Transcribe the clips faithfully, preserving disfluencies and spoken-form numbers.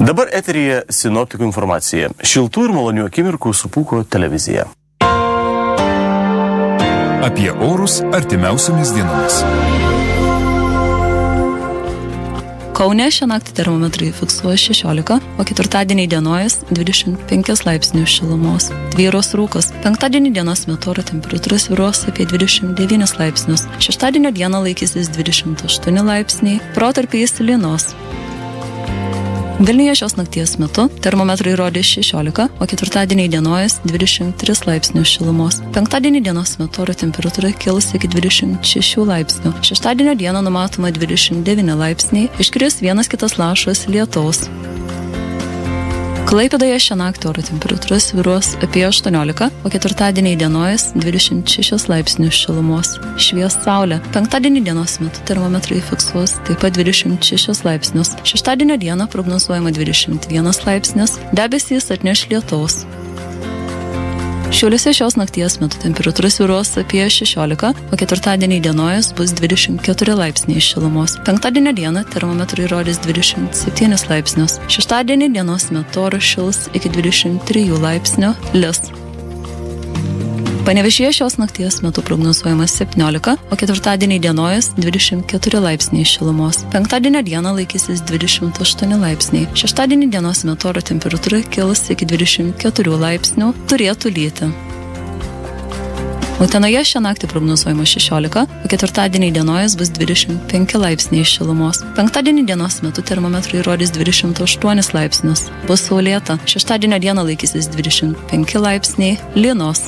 Dabar eteryje sinoptikų informacija. Šiltų ir malonių akimirkų su Pūko televizija. Apie orus artimiausiomis dienomis. Kaune šią naktį termometrai fiksuoja šešiolika, o ketvirtadienį dienojas dvidešimt penki laipsnių šilumos. Tvyros rūkas. Penktadienį dienos metu oro temperatūra svyruos apie dvidešimt devynis laipsnius. Šeštadienio dieną laikysis dvidešimt aštuoni laipsniai, protarpiais lynos. Vilniuje šios nakties metu termometrai rodė šešiolika, o ketvirtadienį dienojas dvidešimt tris laipsnių šilumos. Penktadienį dienos metu oro temperatūra kils iki dvidešimt šešių laipsnių. Šeštadienio dieną numatoma dvidešimt devyni laipsniai, iškris vienas kitas lašas lietaus. Klaipėdoje šią naktį oro temperatūra svyruos apie aštuoniolika, o ketvirtadienį dienojas dvidešimt šešis laipsnių šilumos. Švies saulė. Penktadienį dienos metu termometrai fiksuos taip pat dvidešimt šešis laipsnius. Šeštadienio dieną prognozuojama dvidešimt vienas laipsnis, debesys atneš lietaus. Šiauliuose šios nakties metu temperatūra svyruos apie šešiolika, o ketvirtadienį dienojas bus dvidešimt keturi laipsniai šilumos. Penktadienio dieną termometrai rodys dvidešimt septynis laipsnius. Šeštadienį dienos metu oras šils iki dvidešimt trijų laipsnių, lis. Panevėžyje šios nakties metu prognozuojama septyniolika, o ketvirtadienį dienojas dvidešimt keturi laipsniai šilumos. Penktadienio dieną laikysis dvidešimt aštuoni laipsniai. Šeštadienį dienos metu oro temperatūra kils iki dvidešimt keturių laipsnių, turėtų lyti. Utenoje šią naktį prognozuojama šešiolika, o ketvirtadienį dienojas bus dvidešimt penki laipsniai šilumos. Penktadienį dienos metu termometrai rodys dvidešimt aštuonis laipsnius. Bus saulėta. Šeštadienio dieną laikysis dvidešimt penki laipsniai, lynos.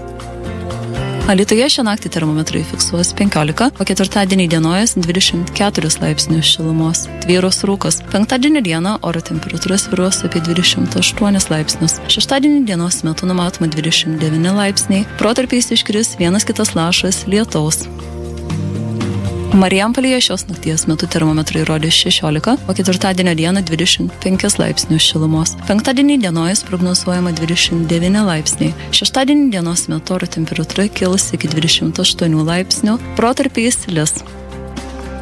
Alytuje šią naktį termometrai fiksuos penkiolika, o ketvirtadienį dienojas dvidešimt keturis laipsnius šilumos. Tvyros rūkas. Penktadienį dieną oro temperatūra svyruos apie dvidešimt aštuonis laipsnius. Šeštadienį dienos metu numatoma dvidešimt devyni laipsniai, protarpiais iškris vienas kitas lašas lietaus. Marijampolėje šios nakties metu termometrai rodė šešiolika, o ketvirtadienio dieną dvidešimt penki laipsnius šilumos. Penktadienį dienojas prognozuojama dvidešimt devyni laipsniai. Šeštadienį dienos metu oro temperatūra kils iki dvidešimt aštuonių laipsnių, protarpiais lis.